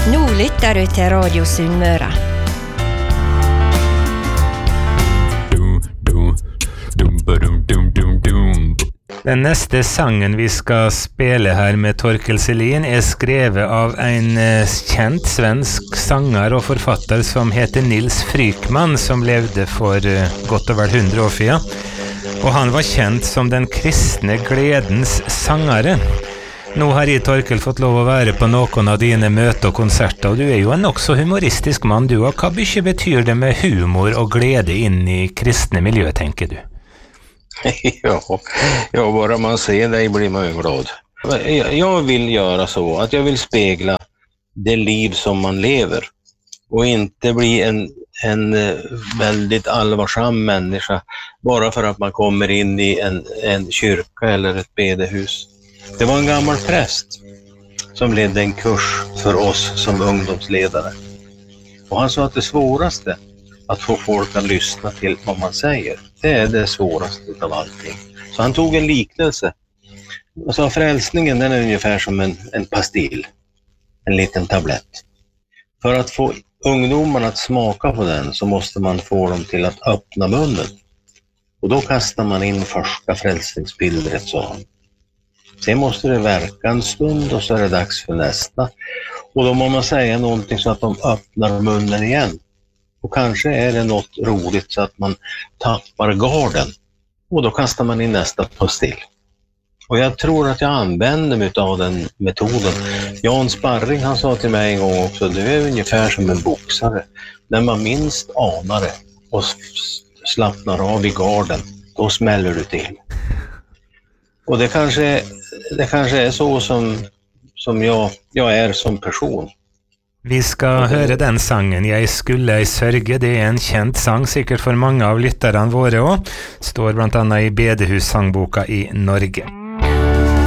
Nå lytter du til Radio Sunnmøre. Den neste sangen vi skal spille her med Torkel Selin er skrevet av en kjent svensk sanger og forfatter som heter Nils Frykman, som levde for godt over 100 år siden. Og han var kjent som den kristne gledens sangare. Nå har jeg, Torkel, fått lov å være på noen av dine møter og konserter, og du er jo en også humoristisk mann, du. Og hva mye betyr det med humor og glede inn i kristne miljø, tenker du? Ja, bara man ser dig blir man ju glad. Jag vill göra så att jag vill spegla det liv som man lever och inte bli en väldigt allvarsam människa bara för att man kommer in i en kyrka eller ett bedehus. Det var en gammal präst som ledde en kurs för oss som ungdomsledare. Och han sa att det svåraste att få folk att lyssna till vad man säger, det är det svåraste av allting. Så han tog en liknelse och sa frälsningen, den är ungefär som en pastill, en liten tablett. För att få ungdomarna att smaka på den så måste man få dem till att öppna munnen. Och då kastar man in första frälsningspillret, sa han. Sen måste det verka en stund och så är det dags för nästa. Och då må man säga någonting så att de öppnar munnen igen. Och kanske är det något roligt så att man tappar garden. Och då kastar man in nästa pastill. Och jag tror att jag använder mig av den metoden. Jan Sparring, han sa till mig en gång också, du är ungefär som en boxare. När man minst anar det och slappnar av i garden, då smäller du till. Och det kanske är så som jag är som person. Vi skal høre den sangen, Jeg skulle ei sørge. Det er en kjent sang, sikkert for mange av lytterne våre også. Står blant annet i Bedehus-sangboka i Norge.